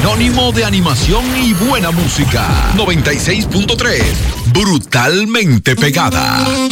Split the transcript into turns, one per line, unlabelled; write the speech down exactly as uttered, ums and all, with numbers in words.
Sinónimo de animación y buena música. noventa y seis punto tres. Brutalmente pegada.